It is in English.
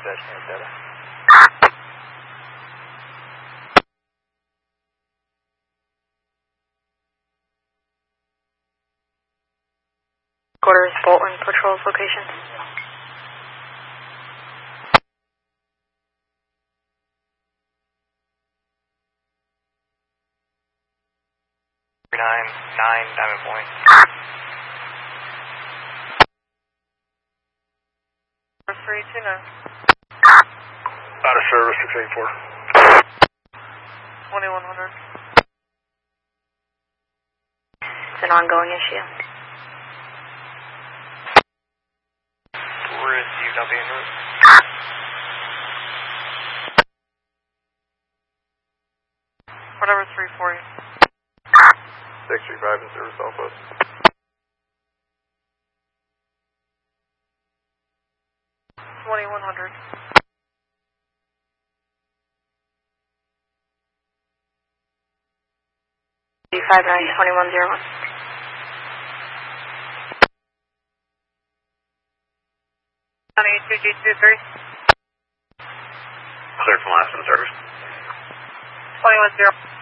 data. Quarters, Bolton patrols location. Nine Diamond Point. 329. Out of service, 684. 2100. It's an ongoing issue. Where is UW en route? Whatever 340. 635 in service Southwest. 2100. 592101. On 82G23. Clear from last in service. 210.